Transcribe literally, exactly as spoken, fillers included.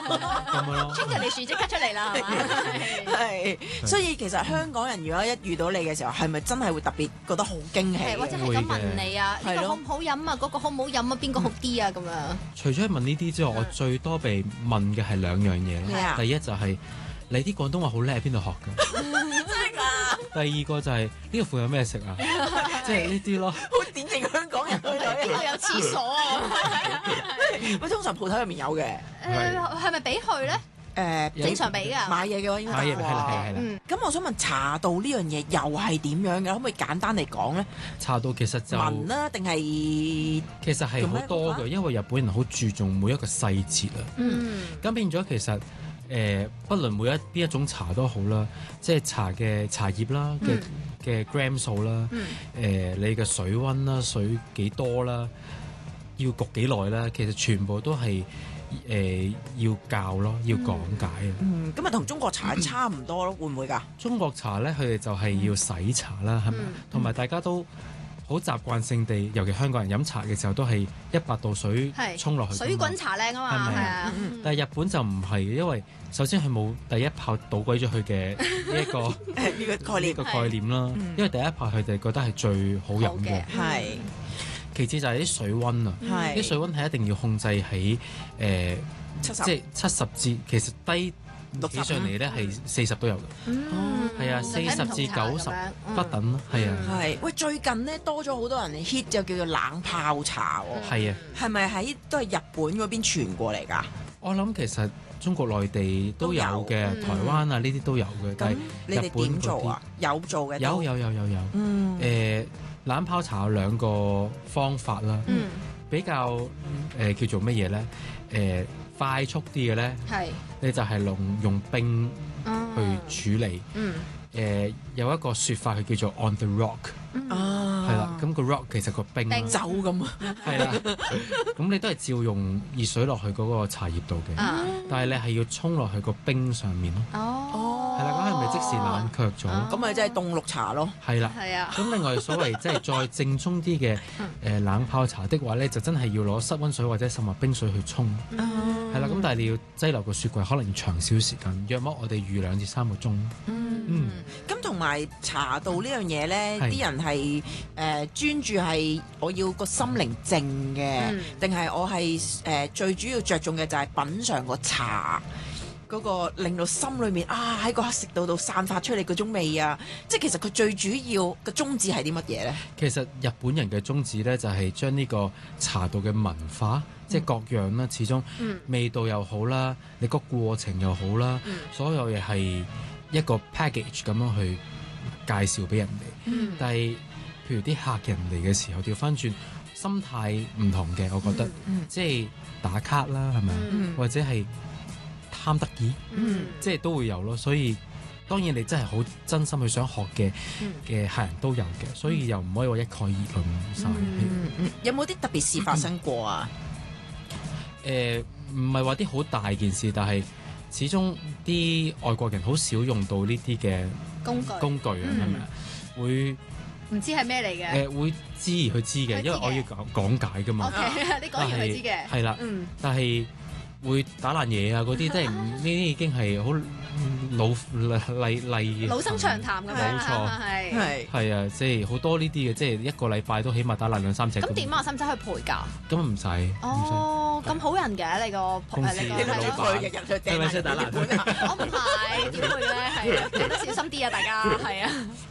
咁樣咯。 青條梨樹即刻出嚟啦，係嘛？ 係，所以其實香港人如果一遇到你嘅時候，係咪真係會特別覺得好驚喜？ 或者係咁問你啊，呢個好唔好飲啊？嗰個好唔好飲啊？邊個好啲啊？咁樣。 除咗問呢啲之外，我最多被問嘅係兩樣嘢咩啊啦。第一就係你啲廣東話好叻，喺邊度學㗎？ 真係㗎！ 第二個就係呢個附近有咩食啊？即係呢啲咯。 好典型香港人去到邊度有廁所啊？ 喂，通常鋪頭入面有嘅。 誒係咪俾佢咧？ 誒正常俾㗎。 買嘢嘅話應該買嘢得係啦係啦係啦。 嗯，咁我想問茶道呢樣嘢又係點樣嘅？可唔可以簡單嚟講咧？ 茶道其實就聞啦，定係其實係好多嘅，因為日本人好注重每一個細節啊。 嗯。 咁變咗其實誒、呃，不論每一邊一種茶都好啦，即係茶嘅茶葉啦嘅嘅 gram 數啦，誒、 嗯呃、你嘅水溫啦，水幾多啦，要焗幾耐啦，其實全部都係誒、呃、要教咯，要講解啊。 嗯，咁啊同中國茶差唔多咯，會唔會㗎？ 中國茶咧，佢哋就係要洗茶啦，係咪？同埋、大家都好習慣性地，尤其香港人飲茶嘅時候都係一百度水沖落去， 水滾茶靚啊嘛， 係咪係啊。 但係日本就唔係，因為首先佢冇第一炮倒鬼咗佢嘅呢一個呢個概念呢個概念啦。因為第一炮佢哋覺得係最好飲嘅， 係。 其次就係啲水溫啊， 係啲水溫係一定要控制喺誒， 七十即係七十至其實低起上嚟咧係四十都有嘅。 嗯， 係啊，四十至九十不等咯，係啊， 係。喂，最近咧多咗好多人 hit 就叫做冷泡茶喎， 係啊。 係咪喺都係日本嗰邊傳過嚟㗎？ 我諗其實中國內地都有嘅，台灣啊呢啲都有嘅，但係你哋日本點做啊？有做嘅， 有有有有有， 嗯， 誒冷泡茶有兩個方法啦， 嗯， 比較誒叫做乜嘢咧？誒快速啲嘅咧， 係， 你就係用用冰去處理， 嗯， 誒有一個説法佢叫做 on the rock， 啊， 係啦，咁個 rock 其實個冰酒咁啊， 係啦，咁你都係照用熱水落去嗰個茶葉度嘅，但係你係要沖落去個冰上面咯， 哦， 係啦，咁係咪即時冷卻咗？ 咁咪即係凍綠茶咯， 係啦， 係啊， 咁另外所謂即係再正宗啲嘅誒冷泡茶的話咧，就真係要攞室溫水或者甚或冰水去沖，係啦，咁但係你要擠落個雪櫃，可能要長少時間，約莫我哋預兩至三個鐘。 嗯，咁同埋茶道呢樣嘢咧，啲人係誒專注係我要個心靈靜嘅，定係我係誒最主要着重嘅就係品嚐個茶嗰個令到心裏面啊喺個食道度散發出嚟嗰種味啊！即係其實佢最主要嘅宗旨係啲乜嘢咧？ 其實日本人嘅宗旨咧就係將呢個茶道嘅文化，即係各樣啦，始終味道又好啦，你個過程又好啦，所有嘢係一個 package 咁樣去介紹俾人哋。 嗯、 但係譬如啲客人嚟嘅時候，調翻轉心態唔同嘅，我覺得、 嗯嗯、即係打卡啦，係咪、嗯、或者係貪得意， 嗯、 即係都會有咯。所以當然你真係好真心去想學嘅嘅客人都有嘅，所以又唔可以話一概而論晒。 嗯嗯、有冇啲特別事發生過啊？ 誒唔係話啲好大件事，但係始終啲外國人好少用到呢啲嘅工具工具啊，係咪啊？會唔知係咩嚟嘅？ 誒、呃、會知而佢知嘅，因為我要講講解㗎嘛。 OK，你講完佢知嘅。 係啦， 嗯， 但係會打爛嘢啊嗰啲，即係呢啲已經係好老例例老生常談咁樣。 冇錯， 係係係啊，即係好多呢啲嘅，即係一個禮拜都起碼打爛兩三隻。 咁點啊？使唔使去陪㗎？ 咁唔使。 哦，咁好人嘅你個公司你個你老闆闆日日去掟係咪先打爛爛我唔係點會咧？係啊，記得小心啲啊！大家係啊。